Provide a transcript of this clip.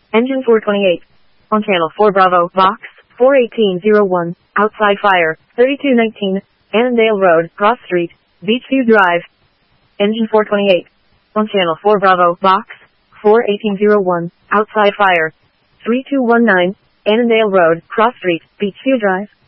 Engine 428. On channel 4 Bravo, Vox, 41801, outside fire, 3219, Annandale Road, Cross Street, Beachview Drive. Engine 428. On channel 4 Bravo, Vox, 41801, outside fire, 3219, Annandale Road, Cross Street, Beachview Drive.